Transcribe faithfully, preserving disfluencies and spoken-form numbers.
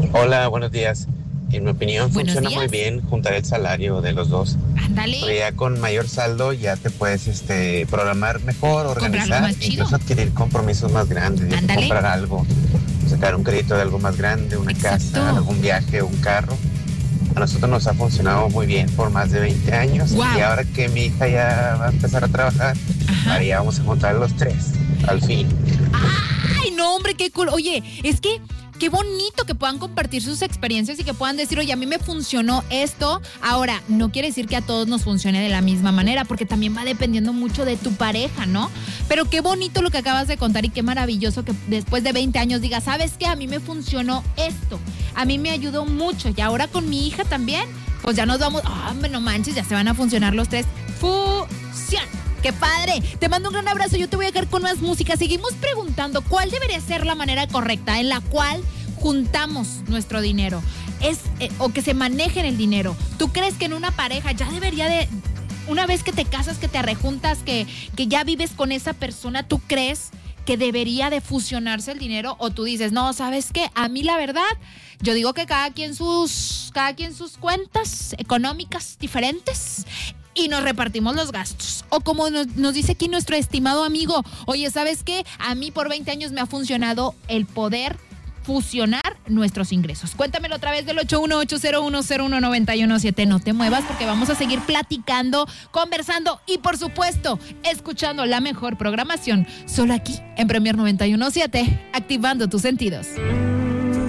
Hola, buenos días. En mi opinión Buenos funciona días. muy bien juntar el salario de los dos. Ándale. Pero ya con mayor saldo ya te puedes este, programar mejor, Comprar algo organizar, más chido. incluso adquirir compromisos más grandes, ya que Ándale. comprar algo, sacar un crédito de algo más grande, una Exacto. casa, algún viaje, un carro. A nosotros nos ha funcionado muy bien por más de veinte años. Wow. Y ahora que mi hija ya va a empezar a trabajar, Ajá. ahora ya vamos a juntar los tres, al fin. Ay, no, hombre, qué cool. Oye, es que qué bonito que puedan compartir sus experiencias y que puedan decir, oye, a mí me funcionó esto. Ahora, no quiere decir que a todos nos funcione de la misma manera, porque también va dependiendo mucho de tu pareja, ¿no? Pero qué bonito lo que acabas de contar y qué maravilloso que después de veinte años digas, ¿sabes qué? A mí me funcionó esto. A mí me ayudó mucho. Y ahora con mi hija también, pues ya nos vamos, oh, hombre, no manches, ya se van a funcionar los tres. Fusión. ¡Qué padre! Te mando un gran abrazo. Yo te voy a quedar con más música. Seguimos preguntando cuál debería ser la manera correcta en la cual juntamos nuestro dinero. Es eh, o que se maneje el dinero. ¿Tú crees que en una pareja ya debería de, una vez que te casas, que te arrejuntas, que, que ya vives con esa persona, ¿tú crees que debería de fusionarse el dinero? O tú dices, no, ¿sabes qué? A mí la verdad, yo digo que cada quien sus, cada quien sus cuentas económicas diferentes y nos repartimos los gastos. O como nos, nos dice aquí nuestro estimado amigo, oye, ¿sabes qué? A mí por veinte años me ha funcionado el poder fusionar nuestros ingresos. Cuéntamelo a través del ocho uno ocho cero uno cero uno nueve uno siete. No te muevas porque vamos a seguir platicando, conversando y por supuesto, escuchando la mejor programación solo aquí en Premier noventa y uno punto siete, activando tus sentidos.